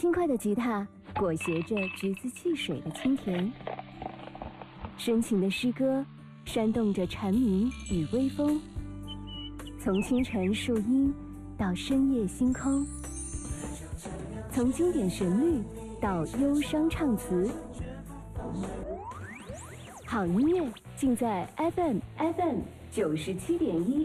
轻快的吉他裹挟着橘子汽水的清甜，深情的诗歌煽动着蝉鸣与微风，从清晨树荫到深夜星空，从经典旋律到忧伤唱词，好音乐尽在 FM 97.1